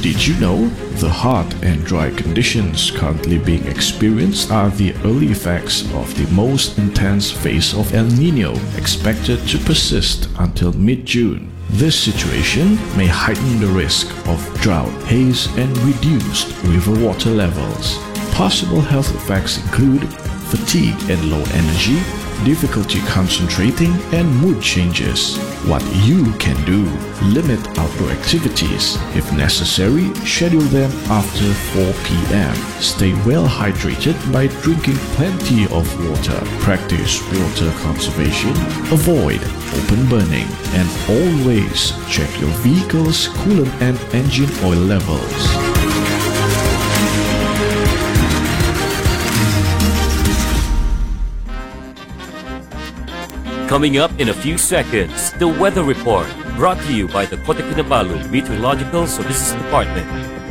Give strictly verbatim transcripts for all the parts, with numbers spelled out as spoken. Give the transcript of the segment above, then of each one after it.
Did you know the hot and dry conditions currently being experienced are the early effects of the most intense phase of El Niño, expected to persist until mid-June? This situation may heighten the risk of drought, haze, and reduced river water levels. Possible health effects include fatigue and low energy, difficulty concentrating, and mood changes. What you can do: limit outdoor activities. If necessary, schedule them after four p m Stay well hydrated by drinking plenty of water. Practice water conservation. Avoid open burning. And always check your vehicle's coolant and engine oil levels. Coming up in a few seconds, the weather report brought to you by the Kota Kinabalu Meteorological Services Department.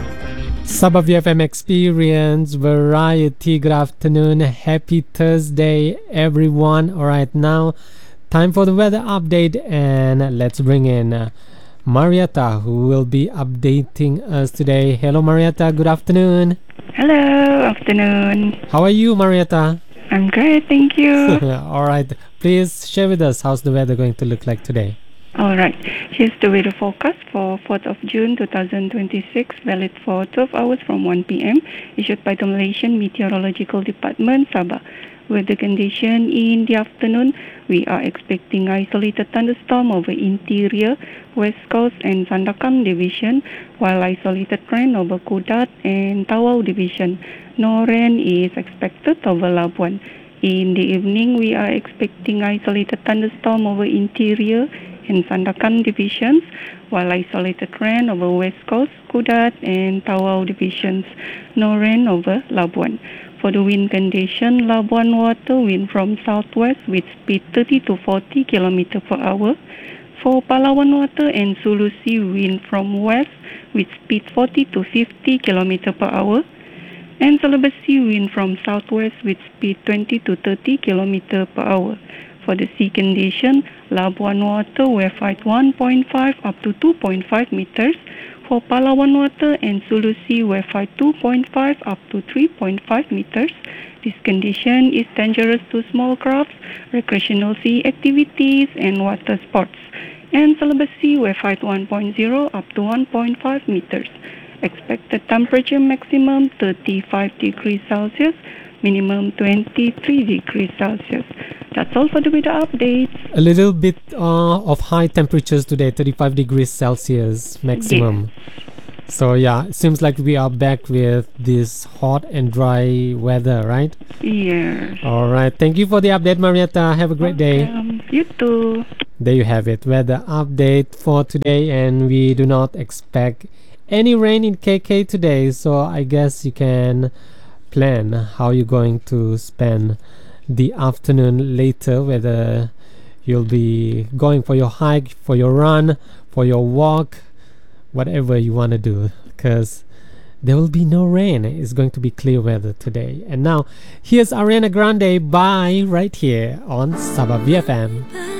Sabah V F M Experience Variety. Good afternoon. Happy Thursday, everyone. All right, now time for the weather update, and let's bring in uh, Marietta, who will be updating us today. Hello, Marietta. Good afternoon. Hello, afternoon. How are you, Marietta? I'm great, thank you. All right. Please share with us how's the weather going to look like today. All right. Here's the weather forecast for fourth of June twenty twenty-six, valid for twelve hours from one p m, issued by the Malaysian Meteorological Department, Sabah. With the condition in the afternoon, we are expecting isolated thunderstorm over interior, west coast and Sandakan division, while isolated rain over Kudat and Tawau division. No rain is expected over Labuan. In the evening, we are expecting isolated thunderstorm over interior and Sandakan divisions, while isolated rain over west coast, Kudat and Tawau divisions. No rain over Labuan. For the wind condition, Labuan water wind from southwest with speed thirty to forty kilometers per hour. For Palawan water and Sulu Sea wind from west with speed forty to fifty kilometers per hour. And Sulawesi wind from southwest with speed twenty to thirty kilometers per hour. For the sea condition, Labuan water wave height one point five up to two point five meters. For Palawan water and Sulu Sea wave height two point five up to three point five meters. This condition is dangerous to small crafts, recreational sea activities, and water sports. And Sulawesi wave height one point zero up to one point five meters. Expected temperature maximum thirty-five degrees Celsius, minimum twenty-three degrees Celsius. That's all for the weather updates. A little bit uh, of high temperatures today, thirty-five degrees Celsius maximum. Yes. So yeah, it seems like we are back with this hot and dry weather, right? Yes. All right. Thank you for the update, Marietta. Have a great Welcome. day. You too. There you have it, weather update for today, and we do not expect any rain in K K today, so I guess you can plan how you're going to spend the afternoon later, whether you'll be going for your hike, for your run, for your walk, whatever you want to do, because there will be no rain. It's going to be clear weather today. And now here's Ariana Grande, Bye, right here on Sabah V F M.